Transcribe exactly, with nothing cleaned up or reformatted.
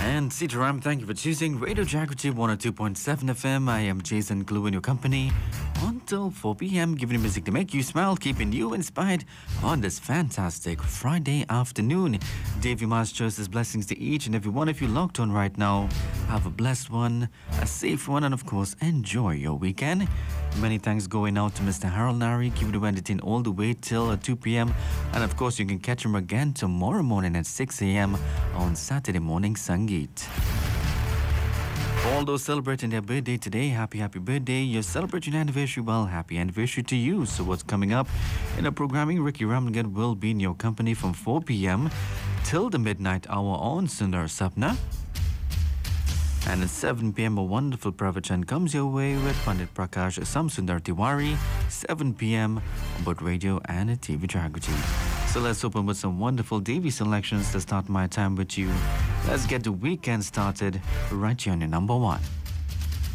And Sitaram, thank you for choosing Radio Jagriti one oh two point seven F M. I am Jason Glue in your company until four p.m. giving you music to make you smile, keeping you inspired on this fantastic Friday afternoon. Davy Masters' blessings to each and every one of you locked on right now. Have a blessed one, a safe one, and of course, enjoy your weekend. Many thanks going out to Mister Harold Nari, keeping you entertained all the way till two p.m. And of course, you can catch him again tomorrow morning at six a.m. on Saturday Morning Sangeet. For all those celebrating their birthday today, happy, happy birthday. You're celebrating your anniversary, well, happy anniversary to you. So what's coming up in our programming, Ricky Ramnagan will be in your company from four p.m. till the midnight hour on Sundar Sapna. And at seven p.m. a wonderful pravachan comes your way with Pandit Prakash Samsundar Tiwari, seven p.m. on both radio and T V Jagriti. So let's open with some wonderful Devi selections to start my time with you. Let's get the weekend started right here on your number one.